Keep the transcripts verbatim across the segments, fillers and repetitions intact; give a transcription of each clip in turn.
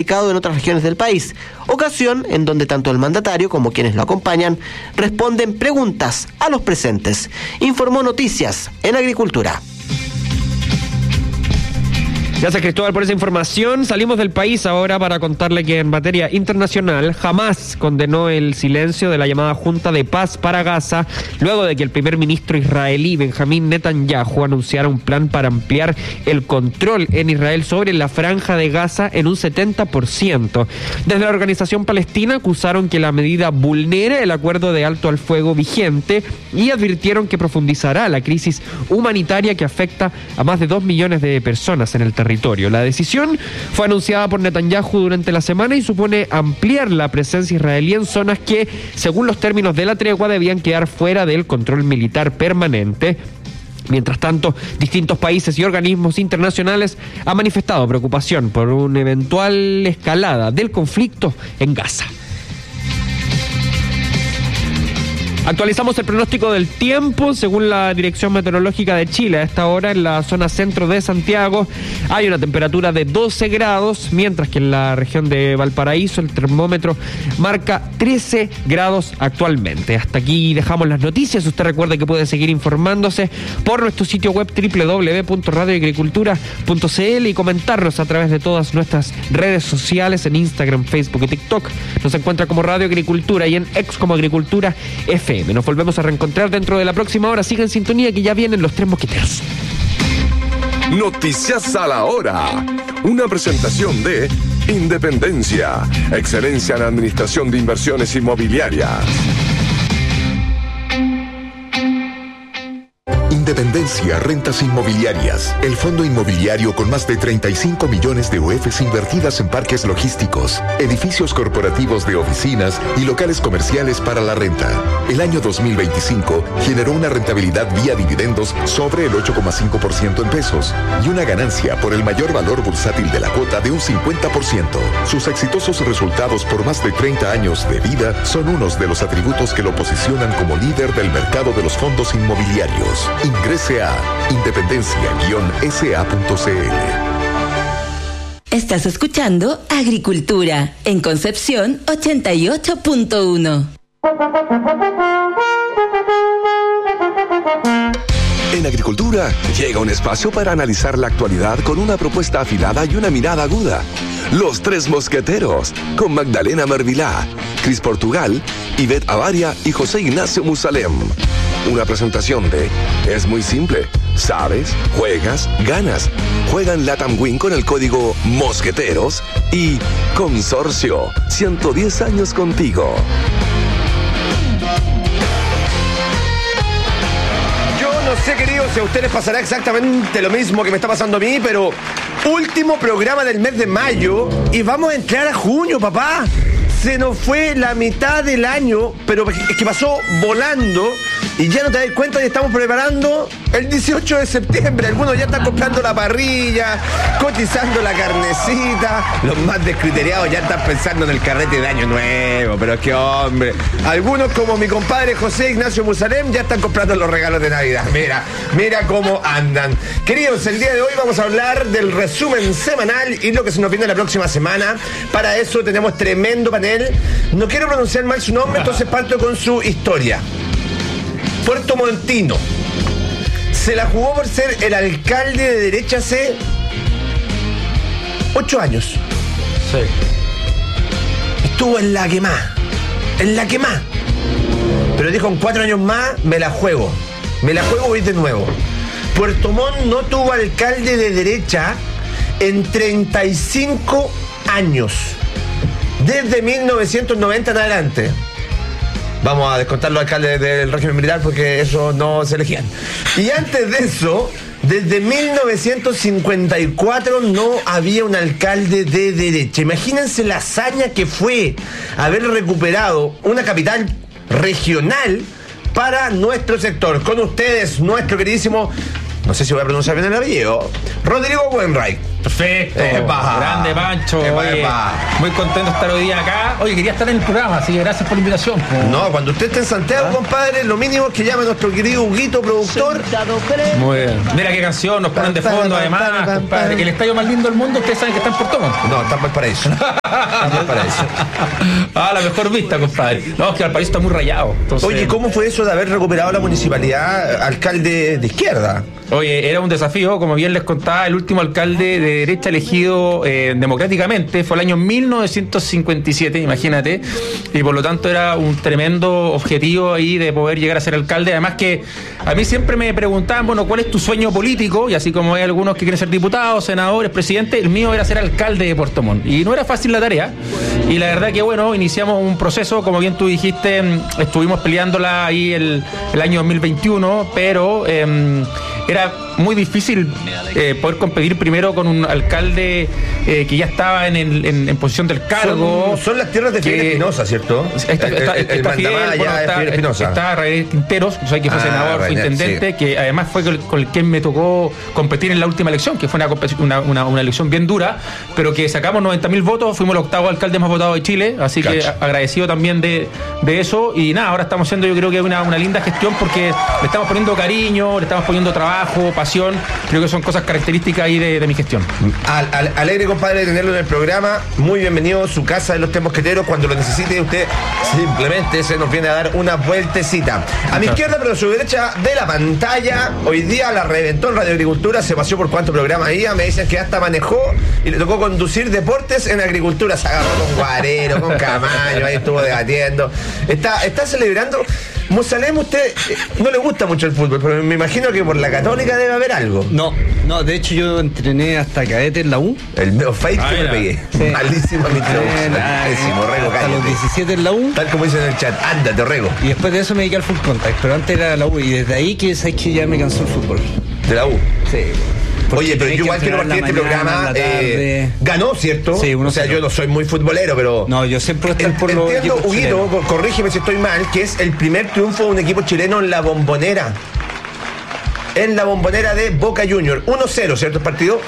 ubicado en otras regiones del país, ocasión en donde tanto el mandatario como quienes lo acompañan responden preguntas a los presentes. Informó Noticias en Agricultura. Gracias, Cristóbal, por esa información. Salimos del país ahora para contarle que en materia internacional, Hamás condenó el silencio de la llamada Junta de Paz para Gaza, luego de que el primer ministro israelí, Benjamín Netanyahu, anunciara un plan para ampliar el control en Israel sobre la franja de Gaza en un setenta por ciento. Desde la organización palestina acusaron que la medida vulnera el acuerdo de alto al fuego vigente y advirtieron que profundizará la crisis humanitaria que afecta a más de dos millones de personas en el territorio. La decisión fue anunciada por Netanyahu durante la semana y supone ampliar la presencia israelí en zonas que, según los términos de la tregua, debían quedar fuera del control militar permanente. Mientras tanto, distintos países y organismos internacionales han manifestado preocupación por una eventual escalada del conflicto en Gaza. Actualizamos el pronóstico del tiempo. Según la Dirección Meteorológica de Chile, a esta hora en la zona centro de Santiago hay una temperatura de doce grados, mientras que en la región de Valparaíso el termómetro marca trece grados actualmente. Hasta aquí dejamos las noticias. Usted recuerde que puede seguir informándose por nuestro sitio web doble u doble u doble u punto radio agricultura punto c l y comentarnos a través de todas nuestras redes sociales en Instagram, Facebook y TikTok. Nos encuentra como Radio Agricultura y en X como Agricultura F M. Nos volvemos a reencontrar dentro de la próxima hora. Siga en sintonía que ya vienen los tres mosqueteros. Noticias a la hora. Una presentación de Independencia, excelencia en administración de inversiones inmobiliarias. Independencia Rentas Inmobiliarias, el fondo inmobiliario con más de treinta y cinco millones de U Fs invertidas en parques logísticos, edificios corporativos de oficinas y locales comerciales para la renta. El año dos mil veinticinco generó una rentabilidad vía dividendos sobre el ocho coma cinco por ciento en pesos y una ganancia por el mayor valor bursátil de la cuota de un cincuenta por ciento. Sus exitosos resultados por más de treinta años de vida son unos de los atributos que lo posicionan como líder del mercado de los fondos inmobiliarios. Ingrese a independencia guion s a punto c l. Estás escuchando Agricultura en Concepción ochenta y ocho punto uno. En Agricultura llega un espacio para analizar la actualidad con una propuesta afilada y una mirada aguda. Los Tres Mosqueteros, con Magdalena Mervilá, Cris Portugal, Ivette Avaria y José Ignacio Musalem. Una presentación de Es muy simple. Sabes, juegas, ganas. Juega en Latam Win con el código Mosqueteros y Consorcio, ciento diez años contigo. No sé, queridos, si a ustedes les pasará exactamente lo mismo que me está pasando a mí, pero último programa del mes de mayo y vamos a entrar a junio, papá. Se nos fue la mitad del año, pero es que pasó volando y ya no te das cuenta y estamos preparando el dieciocho de septiembre. Algunos ya están comprando la parrilla, cotizando la carnecita. Los más descriteriados ya están pensando en el carrete de año nuevo, pero es que hombre. Algunos, como mi compadre José Ignacio Musalem, ya están comprando los regalos de Navidad. Mira, mira cómo andan. Queridos, el día de hoy vamos a hablar del resumen semanal y lo que se nos viene la próxima semana. Para eso tenemos tremendo panel. No quiero pronunciar mal su nombre, entonces parto con su historia. Puerto Montino. Se la jugó por ser el alcalde de derecha hace ocho años. Sí. Estuvo en la que más. En la que más. Pero dijo, en cuatro años más me la juego. Me la juego hoy de nuevo. Puerto Montt no tuvo alcalde de derecha en treinta y cinco años. Desde mil novecientos noventa en adelante. Vamos a descontar los alcaldes del régimen militar porque esos no se elegían. Y antes de eso, desde mil novecientos cincuenta y cuatro no había un alcalde de derecha. Imagínense la hazaña que fue haber recuperado una capital regional para nuestro sector. Con ustedes, nuestro queridísimo, no sé si voy a pronunciar bien el apellido, Rodrigo Wainwright. Perfecto. Epa. Grande Pancho. Epa, Oye, epa. muy contento de estar hoy día acá. Oye, quería estar en el programa, así que gracias por la invitación. Po. No, cuando usted esté en Santiago, ¿Ah? compadre, lo mínimo es que llame a nuestro querido Huguito, productor. Muy bien. Mira qué canción nos ponen de fondo, además, compadre. El estadio más lindo del mundo, ustedes saben que está en Puerto Montt. No, está en Valparaíso. Está en Valparaíso. Ah, la mejor vista, compadre. No, es que Valparaíso está muy rayado. Entonces... Oye, ¿cómo fue eso de haber recuperado la municipalidad, alcalde de izquierda? Oye, era un desafío, como bien les contaba, el último alcalde de derecha elegido eh, democráticamente fue el año mil novecientos cincuenta y siete, imagínate, y por lo tanto era un tremendo objetivo ahí de poder llegar a ser alcalde. Además que a mí siempre me preguntaban, bueno, ¿cuál es tu sueño político? Y así como hay algunos que quieren ser diputados, senadores, presidentes, el mío era ser alcalde de Puerto Montt. Y no era fácil la tarea, y la verdad que bueno, iniciamos un proceso, como bien tú dijiste, estuvimos peleándola ahí el, el año dos mil veintiuno, pero eh, era muy difícil eh, poder competir primero con un alcalde eh, que ya estaba en, el, en, en posición del cargo. Son, son las tierras de Fidel Espinosa, ¿cierto? Está, está, el, el, el, está el Fidel, mandamás bueno, ya está, es Fidel Espinosa. Está Rafael Quinteros, o sea, que fue Ah, senador, fue Rainer, intendente, sí. que además fue con, con el que me tocó competir en la última elección, que fue una, una, una, una elección bien dura, pero que sacamos noventa mil votos, fuimos el octavo alcalde más votado de Chile, así Cacho. que agradecido también de, de eso. Y nada, ahora estamos haciendo, yo creo que una, una linda gestión, porque le estamos poniendo cariño, le estamos poniendo trabajo, pasión. Creo que son cosas características ahí de, de mi gestión. Al, al, alegre, compadre, de tenerlo en el programa. Muy bienvenido a su casa de los Tres Mosqueteros. Cuando lo necesite, usted simplemente se nos viene a dar una vueltecita. A mi izquierda, pero a su derecha de la pantalla, hoy día la reventó en Radio Agricultura. Se paseó por cuántos programas iba. Me dicen que hasta manejó y le tocó conducir deportes en agricultura. Se agarró con Guarero, con Camaño, ahí estuvo debatiendo. Está, está celebrando. Musalem, usted eh, no le gusta mucho el fútbol, pero me imagino que por la Católica debe haber algo. No, no, de hecho yo entrené hasta cadete en la U. El meo fake Ah, que me ya. pegué. Sí. Malísimo mi Eh, ah, Pésimo, Rego, hasta los cállate. diecisiete en la U. Tal como dicen en el chat, ándate, Rego. Y después de eso me dediqué al full contact, pero antes era la U y desde ahí que sabes que ya me cansó el fútbol. De la U. Sí. Oye, pero yo igual quiero partir de este programa. Eh, ganó, ¿cierto? Sí, uno o sea, cero. yo no soy muy futbolero, pero. No, yo siempre voy a En- estar por los entiendo, equipos Huguito, chilenos. co- corrígeme si estoy mal, que es el primer triunfo de un equipo chileno en la Bombonera. En la Bombonera de Boca Junior. uno cero, ¿cierto? El partido.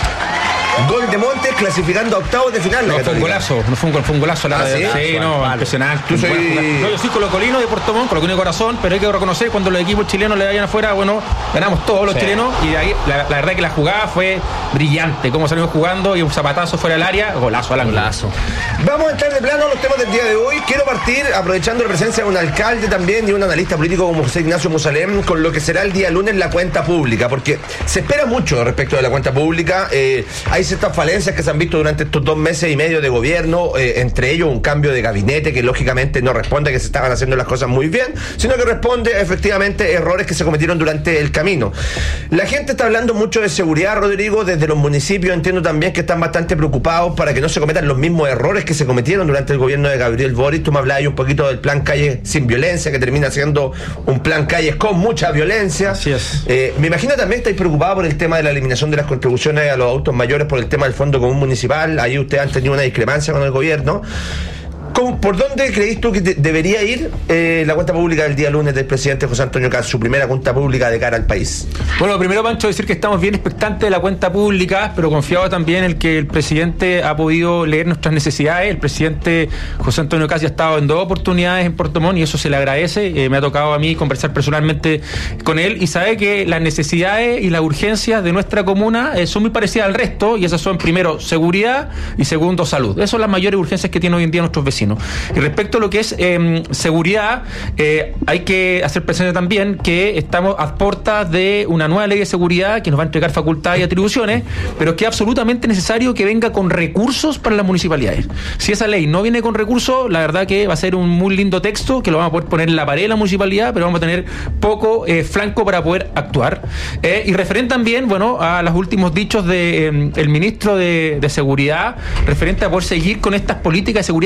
Gol de Montes clasificando a octavos de final. la No, fue un Católica. golazo, no fue un gol, fue un golazo. La Ah, verdad. ¿sí? Sí, no, Vale. impresionante. Tú un buen soy- jugador. No, yo soy colocolino de Puerto Montt, colocolino de corazón, pero hay que reconocer cuando los equipos chilenos le vayan afuera, bueno, ganamos todos los Sí. chilenos, y de ahí la, la verdad que la jugada fue brillante, cómo salimos jugando y un zapatazo fuera del área, golazo al ángulo. Golazo. Vamos a entrar de plano a los temas del día de hoy. Quiero partir aprovechando la presencia de un alcalde también y un analista político como José Ignacio Musalem con lo que será el día lunes la cuenta pública, porque se espera mucho respecto de la cuenta pública. Eh, hay ciertas falencias que se han visto durante estos dos meses y medio de gobierno, eh, entre ellos un cambio de gabinete que lógicamente no responde a que se estaban haciendo las cosas muy bien, sino que responde a, efectivamente errores que se cometieron durante el camino. La gente está hablando mucho de seguridad, Rodrigo, desde los municipios entiendo también que están bastante preocupados para que no se cometan los mismos errores que se cometieron durante el gobierno de Gabriel Boric. Tú me hablabas ahí un poquito del plan Calle sin violencia, que termina siendo un plan Calles con mucha violencia. Así es. Eh, me imagino también estáis preocupados por el tema de la eliminación de las contribuciones a los autos mayores por el tema del Fondo Común Municipal. Ahí ustedes han tenido una discrepancia con el gobierno. ¿Cómo- ¿Por dónde creéis tú que de- debería ir eh, la cuenta pública del día lunes del presidente José Antonio Caz, su primera cuenta pública de cara al país? Bueno, primero, Pancho, decir que estamos bien expectantes de la cuenta pública, pero confiados también en que el presidente ha podido leer nuestras necesidades. El presidente José Antonio Caz ya ha estado en dos oportunidades en Puerto Montt y eso se le agradece. Eh, me ha tocado a mí conversar personalmente con él y sabe que las necesidades y las urgencias de nuestra comuna eh, son muy parecidas al resto, y esas son, primero, seguridad y segundo, salud. Esas son las mayores urgencias que tienen hoy en día nuestros vecinos. Y respecto a lo que es eh, seguridad, eh, hay que hacer presente también que estamos a puertas de una nueva ley de seguridad que nos va a entregar facultades y atribuciones, pero que es absolutamente necesario que venga con recursos para las municipalidades. Si esa ley no viene con recursos, la verdad que va a ser un muy lindo texto que lo vamos a poder poner en la pared de la municipalidad, pero vamos a tener poco eh, flanco para poder actuar. Eh, y referente también, bueno, a los últimos dichos del de, eh, el ministro de, de Seguridad, referente a poder seguir con estas políticas de seguridad que ya venían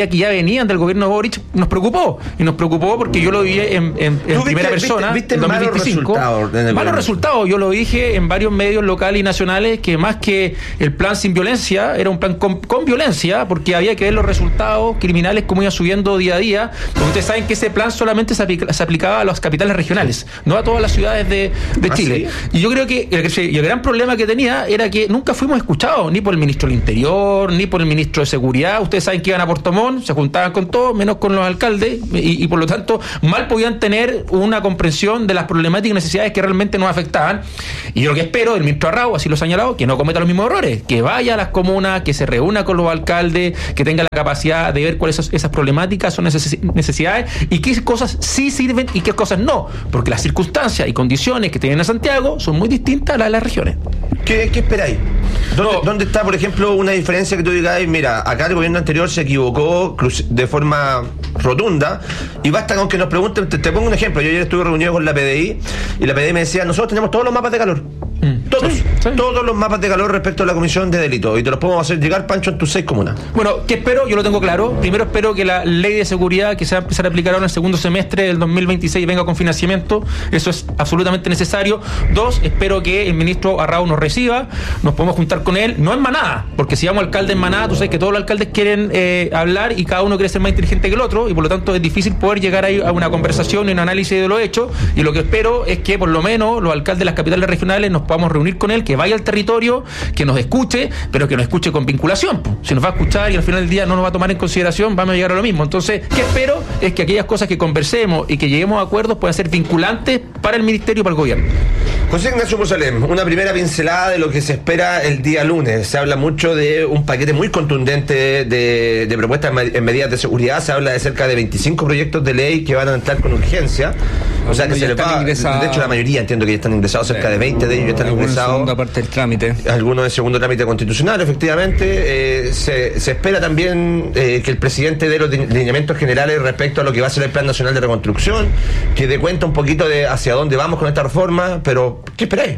venían del gobierno de Boric, nos preocupó. Y nos preocupó porque yo lo vi en, en, en primera viste, persona. Viste, viste en dos mil malos veinticinco. resultados. Malos resultados. Yo lo dije en varios medios locales y nacionales que más que el plan sin violencia, era un plan con, con violencia, porque había que ver los resultados criminales como iban subiendo día a día. Porque ustedes saben que ese plan solamente se, aplica, se aplicaba a las capitales regionales, no a todas las ciudades de, de Chile. ¿Ah, sí? Y yo creo que el, el gran problema que tenía era que nunca fuimos escuchados, ni por el ministro del Interior, ni por el ministro de Seguridad. Ustedes saben que iban a Puerto Montt, se juntaban con todos, menos con los alcaldes, y, y por lo tanto mal podían tener una comprensión de las problemáticas y necesidades que realmente nos afectaban. Y yo lo que espero del ministro Arrau, así lo ha señalado, que no cometa los mismos errores, que vaya a las comunas, que se reúna con los alcaldes, que tenga la capacidad de ver cuáles son esas problemáticas, son necesidades, y qué cosas sí sirven y qué cosas no, porque las circunstancias y condiciones que tienen a Santiago son muy distintas a las de las regiones. ¿Qué, qué esperáis? ¿Dónde, No. ¿Dónde está, por ejemplo, una diferencia que tú digas, mira, acá el gobierno anterior se equivocó de forma rotunda, y basta con que nos pregunten? Te, te pongo un ejemplo. Yo ayer estuve reunido con la P D I, y la P D I me decía, nosotros tenemos todos los mapas de calor. Mm. Todos, Sí, sí. todos los mapas de calor respecto a la comisión de delitos, y te los podemos hacer llegar, Pancho, en tus seis comunas. Bueno, ¿qué espero? Yo lo tengo claro. Primero espero que la ley de seguridad que se va a empezar a aplicar ahora en el segundo semestre del dos mil veintiséis venga con financiamiento. Eso es absolutamente necesario. Dos, espero que el ministro Arrau nos reciba, nos podemos juntar con él, no en manada, porque si vamos alcalde en manada, tú sabes que todos los alcaldes quieren eh, hablar y cada uno quiere ser más inteligente que el otro, y por lo tanto es difícil poder llegar ahí a una conversación y un análisis de lo hecho. Y lo que espero es que por lo menos los alcaldes de las capitales regionales nos podamos reunir con él, que vaya al territorio, que nos escuche, pero que nos escuche con vinculación. Si nos va a escuchar y al final del día no nos va a tomar en consideración, vamos a llegar a lo mismo. Entonces, ¿qué espero? Es que aquellas cosas que conversemos y que lleguemos a acuerdos puedan ser vinculantes para el ministerio y para el gobierno. José Ignacio Mosalem, una primera pincelada de lo que se espera el día lunes. Se habla mucho de un paquete muy contundente de, de propuestas en medidas de seguridad. Se habla de cerca de veinticinco proyectos de ley que van a entrar con urgencia. O sea que se les va, de hecho la mayoría entiendo que ya están ingresados, cerca sí. de veinte de ellos ya están algunos ingresados. En segunda parte del trámite. Algunos en segundo trámite constitucional, efectivamente. Eh, se, se espera también eh, que el presidente dé los lineamientos generales respecto a lo que va a ser el Plan Nacional de Reconstrucción, que dé cuenta un poquito de hacia dónde vamos con esta reforma, pero ¿qué esperáis?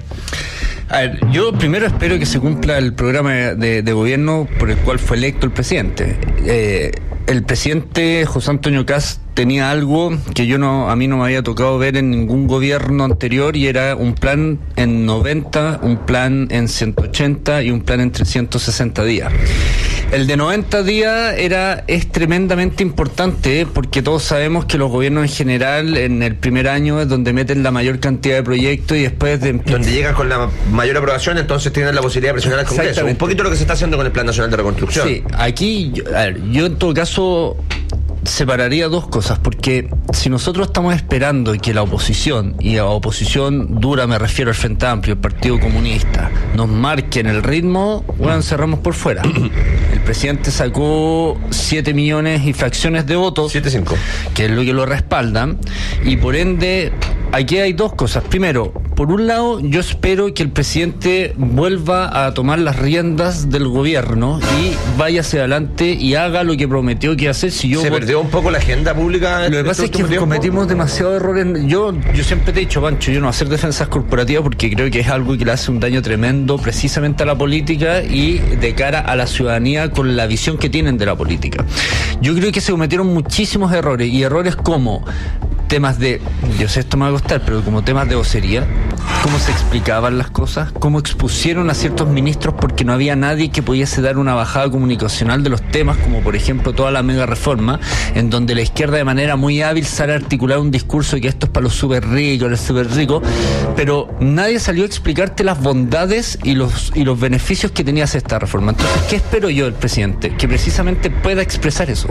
A ver, yo primero espero que se cumpla el programa de, de gobierno por el cual fue electo el presidente. Eh, el presidente José Antonio Kast tenía algo que yo no, a mí no me había tocado ver en ningún gobierno anterior, y era un plan en noventa, un plan en ciento ochenta y un plan en trescientos sesenta días. El de noventa días era, es tremendamente importante, porque todos sabemos que los gobiernos en general en el primer año es donde meten la mayor cantidad de proyectos y después de... Donde llegan con la mayor aprobación, entonces tienen la posibilidad de presionar al Congreso. Un poquito lo que se está haciendo con el Plan Nacional de Reconstrucción. Sí, aquí, yo, a ver, yo en todo caso separaría dos cosas, porque si nosotros estamos esperando que la oposición, y a oposición dura me refiero al Frente Amplio, el Partido Comunista, nos marquen el ritmo, bueno, cerramos por fuera. El presidente sacó siete millones y fracciones de votos, siete cinco, que es lo que lo respaldan, y por ende aquí hay dos cosas. Primero, por un lado, yo espero que el presidente vuelva a tomar las riendas del gobierno y vaya hacia adelante y haga lo que prometió que iba a hacer. Si yo se voto... perdió un poco la agenda pública. Lo que pasa es que tiempo. cometimos demasiados errores. Yo, yo siempre te he dicho, Pancho, yo no voy a hacer defensas corporativas porque creo que es algo que le hace un daño tremendo precisamente a la política y de cara a la ciudadanía con la visión que tienen de la política. Yo creo que se cometieron muchísimos errores, y errores como temas de, yo sé esto me va a costar, pero como temas de vocería, cómo se explicaban las cosas, cómo expusieron a ciertos ministros porque no había nadie que pudiese dar una bajada comunicacional de los temas, como por ejemplo toda la mega reforma, en donde la izquierda de manera muy hábil sale a articular un discurso de que esto es para los súper ricos, los súper ricos, pero nadie salió a explicarte las bondades y los, y los beneficios que tenía esta reforma. Entonces, ¿qué espero yo del presidente? Que precisamente pueda expresar eso.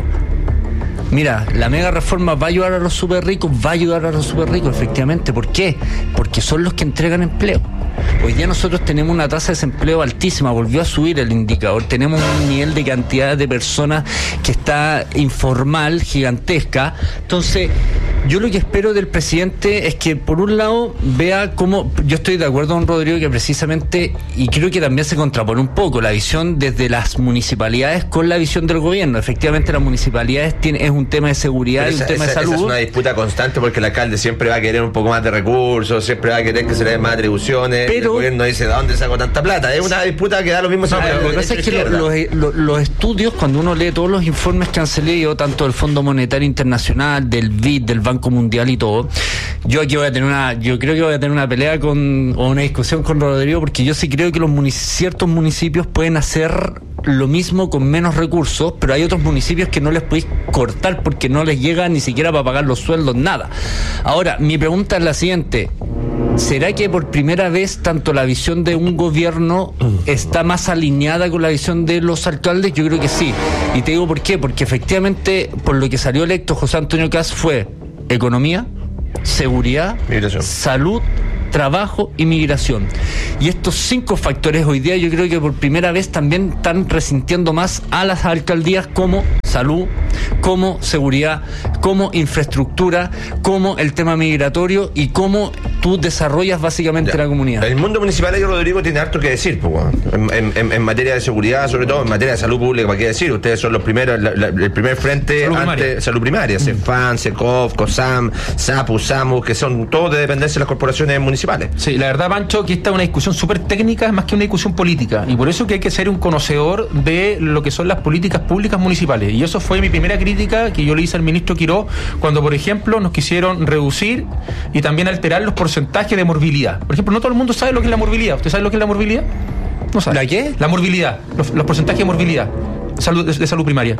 Mira, la mega reforma va a ayudar a los súper ricos, va a ayudar a los súper ricos, efectivamente. ¿Por qué? Porque son los que entregan empleo. Hoy día nosotros tenemos una tasa de desempleo altísima, volvió a subir el indicador, tenemos un nivel de cantidad de personas que está informal, gigantesca. Entonces, Yo lo que espero del presidente es que, por un lado, vea cómo... Yo estoy de acuerdo con Rodrigo que precisamente, y creo que también se contrapone un poco, la visión desde las municipalidades con la visión del gobierno. Efectivamente, las municipalidades tiene, es un tema de seguridad Pero y un esa, tema esa, de salud. Esa es una disputa constante porque el alcalde siempre va a querer un poco más de recursos, siempre va a querer que se le den más atribuciones. Pero, el gobierno dice, ¿de dónde saco tanta plata? Es una disputa que da lo mismo. No, pero lo que pasa es que lo, los, los, los estudios, cuando uno lee todos los informes que han salido, tanto del Fondo Monetario Internacional, del B I D, del Banco Mundial y todo, yo aquí voy a tener una, yo creo que voy a tener una pelea con, o una discusión con Rodrigo, porque yo sí creo que los munic- ciertos municipios pueden hacer lo mismo con menos recursos, pero hay otros municipios que no les podéis cortar porque no les llega ni siquiera para pagar los sueldos, nada. Ahora, mi pregunta es la siguiente: ¿será que por primera vez tanto la visión de un gobierno está más alineada con la visión de los alcaldes? Yo creo que sí. Y te digo por qué, porque efectivamente por lo que salió electo José Antonio Kast fue economía, seguridad, migración, salud, trabajo y migración. Y estos cinco factores hoy día yo creo que por primera vez también están resintiendo más a las alcaldías, como salud, como seguridad, como infraestructura, como el tema migratorio y cómo tú desarrollas básicamente ya. la comunidad. El mundo municipal ahí, Rodrigo, tiene harto que decir, pues, bueno. en, en, en materia de seguridad, sobre todo en materia de salud pública, ¿para qué decir? Ustedes son los primeros, la, la, el primer frente salud ante primaria. salud primaria, CEFAM, SECOF, COSAM, SAPU, SAMU, que son todos de dependencia de las corporaciones municipales. Sí, la verdad, Pancho, que esta es una discusión súper técnica más que una discusión política, y por eso que hay que ser un conocedor de lo que son las políticas públicas municipales. Y eso fue mi primera crítica que yo le hice al ministro Quiró cuando, por ejemplo, nos quisieron reducir y también alterar los porcentajes de morbilidad. Por ejemplo, no todo el mundo sabe lo que es la morbilidad. ¿Usted sabe lo que es la morbilidad? No sabe. ¿La qué? La morbilidad, los, los porcentajes de morbilidad salud, de, de salud primaria.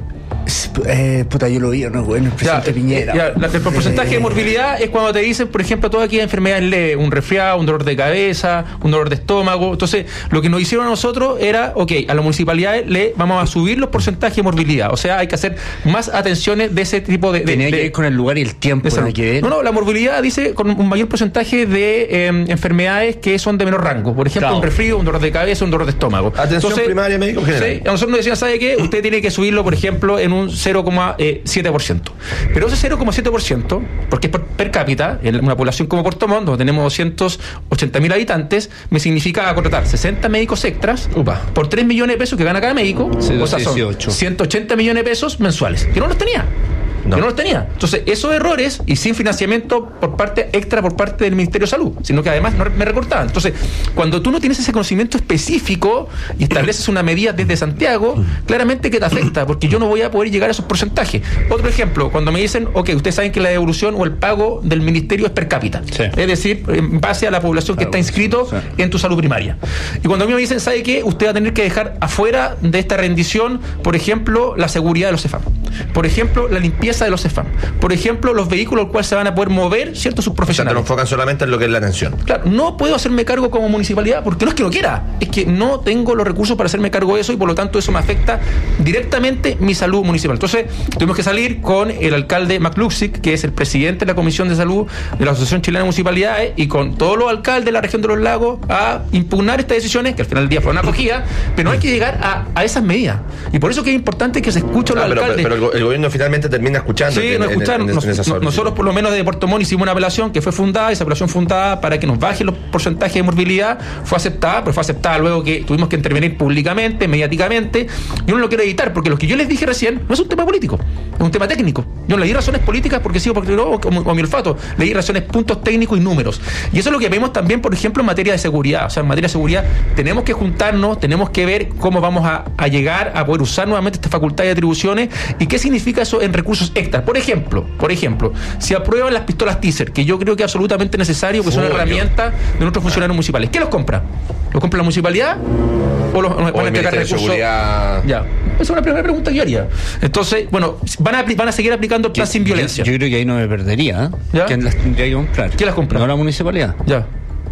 Eh, puta, yo lo vi, no, bueno, el presidente Ya, Piñera. ya, la, el porcentaje de morbilidad es cuando te dicen, por ejemplo, toda aquella enfermedad leve, un resfriado, un dolor de cabeza, un dolor de estómago. Entonces, lo que nos hicieron a nosotros era, ok, a las municipalidades le vamos a subir los porcentajes de morbilidad. O sea, hay que hacer más atenciones de ese tipo de... de Tenía de, que ver con el lugar y el tiempo. de que ver. No, no, la morbilidad dice con un mayor porcentaje de eh, enfermedades que son de menor rango. Por ejemplo, claro. un resfrío, un dolor de cabeza, un dolor de estómago. Atención Entonces, primaria, médico general. Sí, a nosotros nos decían, ¿sabe qué? Usted tiene que subirlo, por ejemplo, en un cero coma siete por ciento. Pero ese cero coma siete por ciento, porque es por, per cápita, en una población como Puerto Montt, donde tenemos doscientos ochenta mil habitantes, me significa contratar sesenta médicos extras Upa. por tres millones de pesos que gana cada médico. Sí, o sea, son dieciocho. ciento ochenta millones de pesos mensuales, que no los tenía. No. Yo no los tenía. Entonces, esos errores y sin financiamiento por parte extra por parte del Ministerio de Salud, sino que además no me recortaban. Entonces, cuando tú no tienes ese conocimiento específico y estableces una medida desde Santiago, claramente que te afecta, porque yo no voy a poder llegar a esos porcentajes. Otro ejemplo, cuando me dicen, ok, ustedes saben que la devolución o el pago del ministerio es per cápita, sí. es decir, en base a la población que está inscrito sí. en tu salud primaria. Y cuando a mí me dicen, ¿sabe qué? Usted va a tener que dejar afuera de esta rendición, por ejemplo, la seguridad de los CEFAM, por ejemplo, la limpieza de los CEFAM, por ejemplo, los vehículos al cual se van a poder mover ciertos subprofesionales. O sea, te lo enfocan solamente en lo que es la atención. Claro, no puedo hacerme cargo como municipalidad porque no es que no quiera, es que no tengo los recursos para hacerme cargo de eso y por lo tanto eso me afecta directamente mi salud municipal. Entonces, tuvimos que salir con el alcalde McLuxic, que es el presidente de la Comisión de Salud de la Asociación Chilena de Municipalidades, y con todos los alcaldes de la región de los lagos a impugnar estas decisiones que al final del día fueron acogidas, pero no hay que llegar a, a esas medidas. Y por eso que es importante que se escuchen ah, los pero, alcaldes. Pero, pero el, el gobierno finalmente termina escuchando. Sí, en, nos escucharon. En, en, en, en Nos, nosotros, por lo menos de Puerto Montt, hicimos una apelación que fue fundada, esa apelación fundada para que nos bajen los porcentajes de morbilidad, fue aceptada, pero fue aceptada luego que tuvimos que intervenir públicamente, mediáticamente. Yo no lo quiero evitar, porque lo que yo les dije recién no es un tema político, es un tema técnico. Yo no le di razones políticas porque sí o porque no, o, o mi olfato, le di razones, puntos técnicos y números. Y eso es lo que vemos también, por ejemplo, en materia de seguridad. O sea, en materia de seguridad tenemos que juntarnos, tenemos que ver cómo vamos a, a llegar a poder usar nuevamente esta facultad de atribuciones y qué significa eso en recursos extras. Por ejemplo, por ejemplo, si aprueban las pistolas teaser, que yo creo que es absolutamente necesario, que son Obvio. herramientas de nuestros funcionarios municipales. ¿Quién los compra? ¿Los compra la municipalidad? ¿O los van a entregar recursos? Seguridad. Ya. Esa es una primera pregunta que yo haría. Entonces, bueno, van a, van a seguir aplicando el plan sin violencia. Yo, yo creo que ahí no me perdería. ¿eh? ¿Ya? ¿Quién las tendría que comprar? ¿Quién las compra? No la municipalidad. Ya.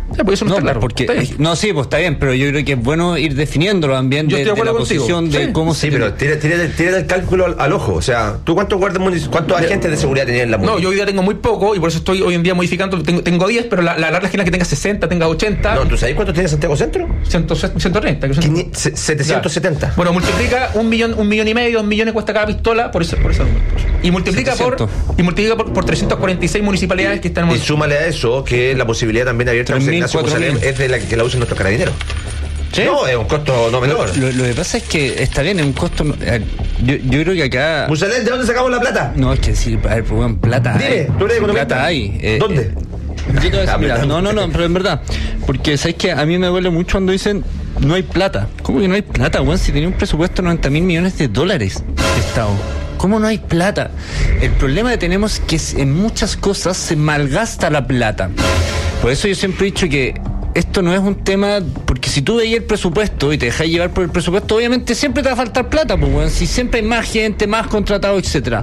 Sí, pues eso no, no, está claro. porque, está bien. no, sí, pues está bien, pero yo creo que es bueno ir definiéndolo también Yo de, estoy de de la acuerdo posición contigo. de Sí. cómo Sí, se... pero tira, tira, tira el cálculo al, al ojo. O sea, ¿tú cuántos guardias municipales, cuántos agentes de seguridad tenías en la No, municipalidad? yo hoy día tengo muy poco y por eso estoy hoy en día modificando. Tengo, tengo diez, pero la, la larga es que tenga sesenta, tenga ochenta. No, ¿tú sabes cuántos tiene Santiago Centro? ciento treinta. Que son- Quini- se- setecientos setenta. Ya. Bueno, multiplica un millón, un millón y medio, dos millones cuesta cada pistola por eso, por ese número. Y multiplica setecientos. por y multiplica por, por trescientas cuarenta y seis municipalidades que están en Y súmale a eso que la posibilidad también abierta a tres José mil, Ignacio cuatro mil. Jerusalén es de la que la usan nuestros carabineros. ¿Sí? No, es un costo no menor. Lo, lo que pasa es que está bien, es un costo... eh, Yo, yo creo que acá... Jerusalén, ¿de dónde sacamos la plata? No, es que sí, a ver, pues, bueno, plata Dime, hay. tú eres economista. Plata hay. eh, ¿Dónde? eh, yo te voy a decir, mira, no, no, no, pero en verdad, porque sabes que a mí me duele mucho cuando dicen no hay plata. ¿Cómo que no hay plata, weón? Si tenía un presupuesto de noventa mil millones de dólares de Estado. ¿Cómo no hay plata? El problema que tenemos es que en muchas cosas se malgasta la plata. Por eso yo siempre he dicho que esto no es un tema, porque si tú veías el presupuesto y te dejas llevar por el presupuesto, obviamente siempre te va a faltar plata, pues, weón. Si siempre hay más gente, más contratados, etcétera.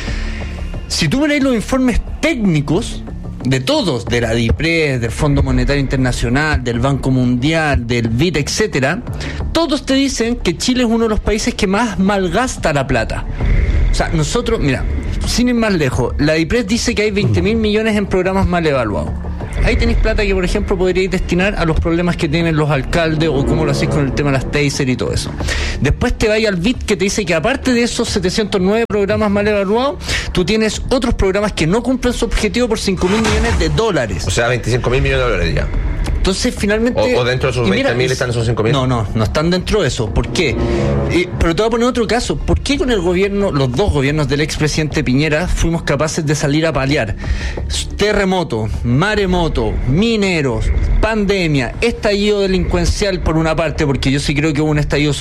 Si tú veis los informes técnicos de todos, de la DIPRES, del Fondo Monetario Internacional, del Banco Mundial, del B I D, etcétera, todos te dicen que Chile es uno de los países que más malgasta la plata. O sea, nosotros, mira, sin ir más lejos, la DIPRES dice que hay veinte mil millones en programas mal evaluados. Ahí tenéis plata que, por ejemplo, podríais destinar a los problemas que tienen los alcaldes o cómo lo hacéis con el tema de las taser y todo eso. Después te vais al B I D que te dice que aparte de esos setecientos nueve programas mal evaluados, tú tienes otros programas que no cumplen su objetivo por cinco mil millones de dólares. O sea, veinticinco mil millones de dólares ya. Entonces, finalmente... O, o dentro de esos y mira, veinte mil están esos cinco mil. No, no, no están dentro de eso. ¿Por qué? Eh, pero te voy a poner otro caso. ¿Por qué con el gobierno, los dos gobiernos del expresidente Piñera, fuimos capaces de salir a paliar terremoto, maremoto, mineros, pandemia, estallido delincuencial por una parte, porque yo sí creo que hubo un estallido